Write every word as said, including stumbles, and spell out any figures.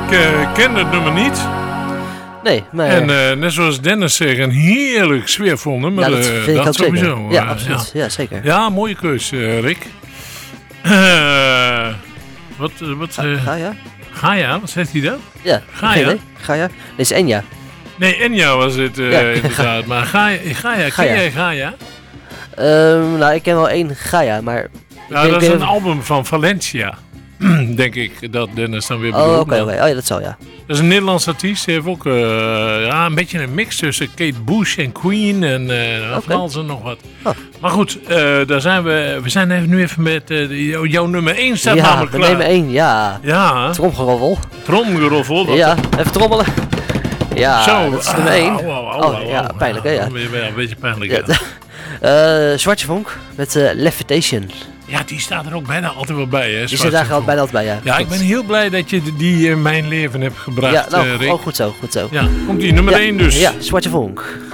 Ik uh, ken het nummer niet. Nee, maar... En uh, net zoals Dennis zegt, een heerlijk sfeervol nummer. Ja, dat vind uh, ik dat ook sowieso. zeker. Ja, uh, absoluut. Ja, ja zeker. Ja, mooie keus, uh, Rick. Uh, wat, uh, wat, uh, Ga, ga ja? Gaia, wat zegt hij dan? Ja, Gaia? Gaia? Dit is Enya. Nee, Enya was het uh, ja. inderdaad. Maar Gaia, Gaia, ken jij Gaia? Um, nou, ik ken wel één Gaia, maar... Nou, dat is een album van Valencia. Denk ik dat Dennis dan weer bedoelt. Oh, oké, okay, okay. Oh ja, dat zal, ja. Dat is een Nederlands artiest. Die heeft ook uh, ja, een beetje een mix tussen Kate Bush en Queen en uh, okay. van alles en nog wat. Oh. Maar goed, uh, daar zijn we. We zijn even, nu even met uh, jou, jouw nummer één staat ja, namelijk klaar. nummer één, ja. Ja. Tromgeroffel. Tromgeroffel. Ja, even trommelen. Ja, zo, dat is nummer één. Oh, oh, oh, oh, ja, pijnlijk, hè? Ja. Ja, een beetje pijnlijk, ja. ja. uh, Zwartje Vonk met uh, Levitation. Ja, die staat er ook bijna altijd wel bij, hè? Die zit daar bijna altijd bij, ja. Ja, ik ben heel blij dat je die in mijn leven hebt gebracht, ja, nou, uh, Rick. Oh, goed zo, goed zo. Ja, komt die nummer één ja, dus. Ja, Zwartje Vonk.